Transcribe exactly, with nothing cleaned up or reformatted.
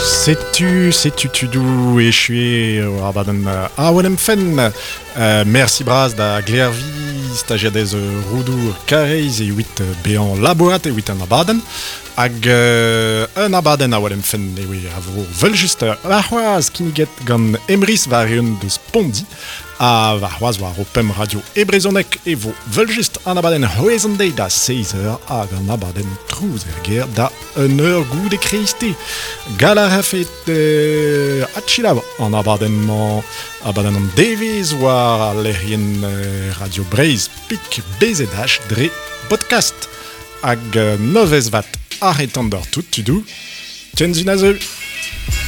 Sais-tu, sais-tu tu dou et je suis abaden a wellem fen. Merci braz da glervi stagiadez roudour kareiz e huit béant laboat e huit an abaden. Hag euh, un abaden a wellem fen e oui a vo veul just a c'hoaz kiniget gant emris va reun de spondi a va c'hoaz war o pem radio e brezonek e vo veul just an abaden hoezan dei da seiz eur hag an abaden trouz er ger da un eur gout e kreiste. Galar ha fet euh, atchilav an abaden man abaden an devez war lerien euh, radio Breiz pik bezedach dre podcast hag euh, novez vat arretant d'or tout tu dou. Tiens une azul.